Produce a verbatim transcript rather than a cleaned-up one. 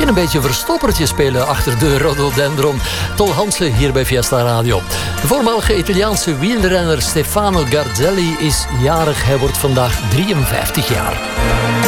misschien een beetje verstoppertje spelen achter de rhododendron. Tol Hansen hier bij Fiesta Radio. De voormalige Italiaanse wielrenner Stefano Garzelli is jarig. Hij wordt vandaag drieënvijftig jaar.